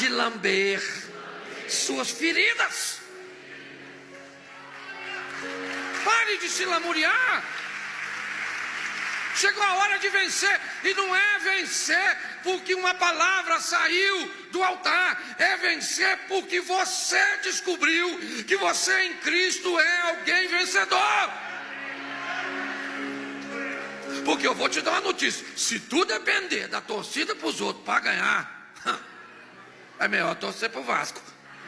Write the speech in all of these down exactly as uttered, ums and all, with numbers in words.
de lamber suas feridas. Pare de se lamuriar. Chegou a hora de vencer. E não é vencer porque uma palavra saiu do altar. É vencer porque você descobriu que você em Cristo é alguém vencedor. Porque eu vou te dar uma notícia: se tu depender da torcida para os outros para ganhar, é melhor torcer para o Vasco.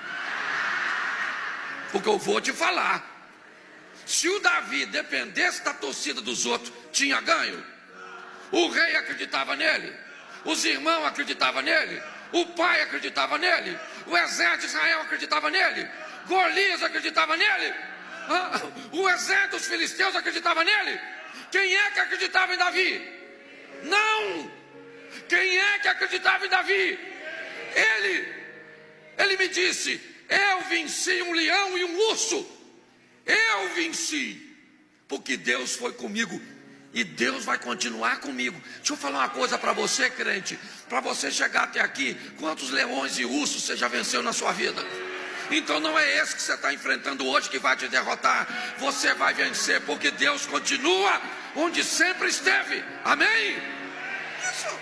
Porque eu vou te falar, se o Davi dependesse da torcida dos outros, tinha ganho. O rei acreditava nele, os irmãos acreditavam nele, o pai acreditava nele, o exército de Israel acreditava nele, Golias acreditava nele, o exército dos filisteus acreditava nele. Quem é que acreditava em Davi? Não! Quem é que acreditava em Davi? Ele! Ele me disse: eu venci um leão e um urso. Eu venci, porque Deus foi comigo, e Deus vai continuar comigo. Deixa eu falar uma coisa para você, crente. Para você chegar até aqui, quantos leões e ursos você já venceu na sua vida? Então não é esse que você está enfrentando hoje que vai te derrotar. Você vai vencer, porque Deus continua onde sempre esteve. Amém? Isso.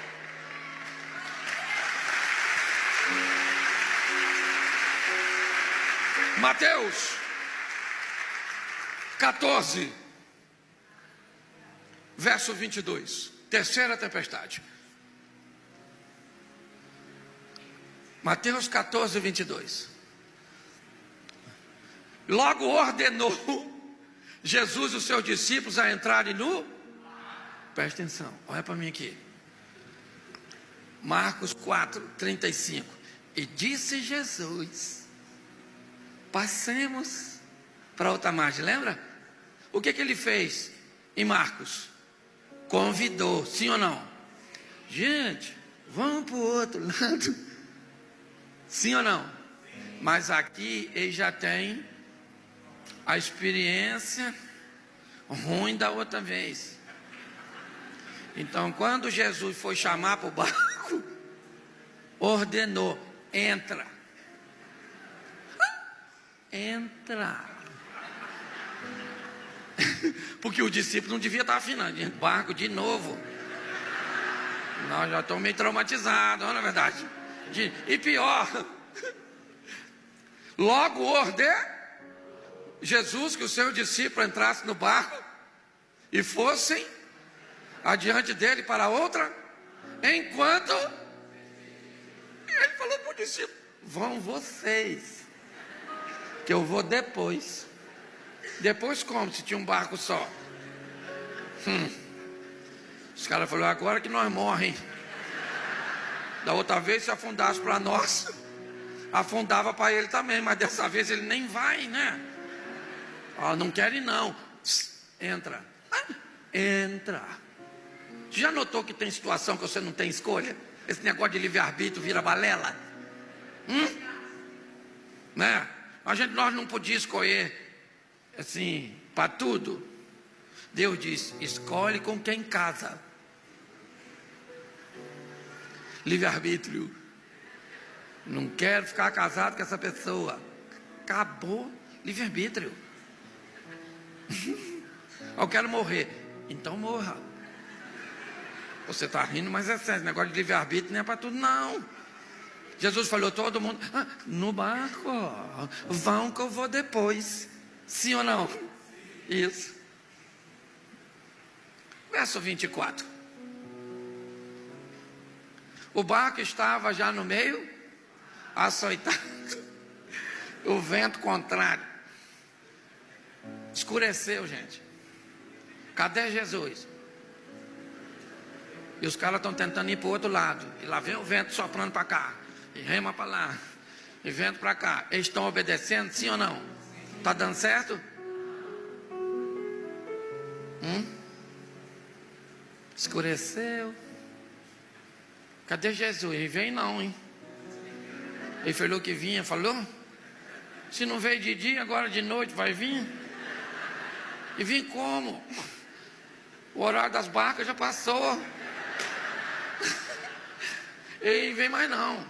Mateus quatorze, verso vinte e dois. Terceira tempestade. Mateus quatorze, vinte e dois. Logo ordenou Jesus os seus discípulos a entrarem no... Presta atenção, olha para mim aqui. Marcos quatro, trinta e cinco. E disse Jesus: passemos para outra margem. Lembra? O que que ele fez em Marcos? Convidou, sim ou não? Gente, vamos para o outro lado. Sim ou não? Mas aqui ele já tem a experiência ruim da outra vez. Então, quando Jesus foi chamar para o barco, ordenou: entra. Entra. Porque o discípulo não devia estar afinando. Barco de novo. Nós já estamos meio traumatizados, não é verdade? E pior, logo ordenou Jesus que os seus discípulos entrassem no barco e fossem adiante dele para outra, enquanto ele falou para o discípulo: vão vocês, que eu vou depois. Depois como? Se tinha um barco só. Hum. Os caras falaram: agora que nós morrem. Da outra vez, se afundasse para nós, afundava para ele também, mas dessa vez ele nem vai, né? Ah, não querem não. Entra. Ah, entra. Você já notou que tem situação que você não tem escolha? Esse negócio de livre-arbítrio vira balela. Hum? Né? A gente, nós não podíamos escolher assim, para tudo. Deus disse: escolhe com quem casa. Livre-arbítrio. Não quero ficar casado com essa pessoa. Acabou. Livre-arbítrio. Eu quero morrer. Então morra. Você está rindo, mas é sério. Negócio de livre-arbítrio não é para tudo, não. Jesus falou: todo mundo ah, no barco, ó, vão que eu vou depois. Sim ou não? Isso. Verso vinte e quatro. O barco estava já no meio, açoitado, o vento contrário. Escureceu, gente. Cadê Jesus? E os caras estão tentando ir para o outro lado. E lá vem o vento soprando para cá. E rema para lá. E vento para cá. Eles estão obedecendo, sim ou não? Está dando certo? Hum? Escureceu. Cadê Jesus? Ele vem não, hein? Ele falou que vinha, falou? Se não veio de dia, agora de noite vai vir? E vim como? O horário das barcas já passou. Ele vem mais não.